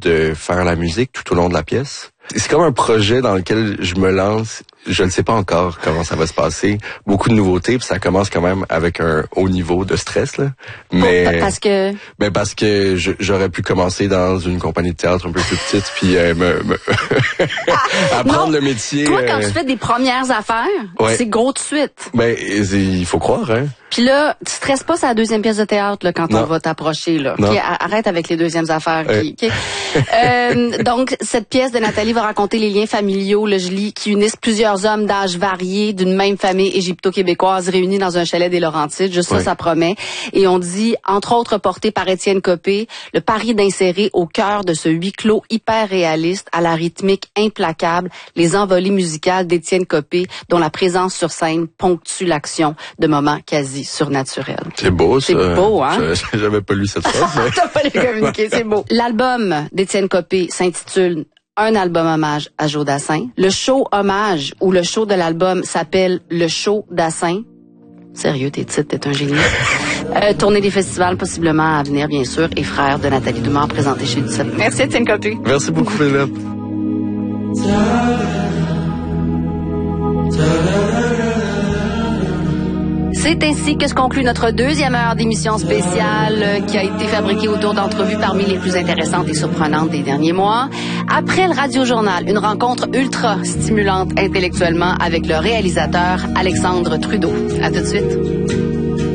de faire la musique tout au long de la pièce. C'est comme un projet dans lequel je me lance. Je ne sais pas encore comment ça va se passer. Beaucoup de nouveautés, puis ça commence quand même avec un haut niveau de stress, là. Mais parce que j'aurais pu commencer dans une compagnie de théâtre un peu plus petite, puis apprendre le métier. Toi, quand tu fais des premières affaires, c'est gros de suite. Ben, il faut croire, hein. Puis là, tu stresses pas sur la deuxième pièce de théâtre là, quand on va t'approcher. Là. Okay, arrête avec les deuxièmes affaires. Donc, cette pièce de Nathalie va raconter les liens familiaux, je lis, qui unissent plusieurs hommes d'âge variés d'une même famille égypto-québécoise réunis dans un chalet des Laurentides. Juste ça promet. Et on dit, entre autres, porté par Étienne Copé, le pari d'insérer au cœur de ce huis clos hyper réaliste, à la rythmique implacable, les envolées musicales d'Étienne Copé, dont la présence sur scène ponctue l'action de moments quasi surnaturel. C'est beau, ça. C'est beau, hein? J'avais pas lu cette phrase. Mais... T'as pas les communiqués, c'est beau. L'album d'Étienne Copé s'intitule Un album hommage à Joe Dassin. Le show hommage ou le show de l'album s'appelle Le Show Dassin. Sérieux, tes titres, t'es un génie. Tournée des festivals possiblement à venir, bien sûr, et frère de Nathalie Dumas présenté chez Duceppe. Merci Étienne Copé. Merci beaucoup, Philippe. C'est ainsi que se conclut notre deuxième heure d'émission spéciale qui a été fabriquée autour d'entrevues parmi les plus intéressantes et surprenantes des derniers mois. Après le Radio-Journal, une rencontre ultra stimulante intellectuellement avec le réalisateur Alexandre Trudeau. À tout de suite.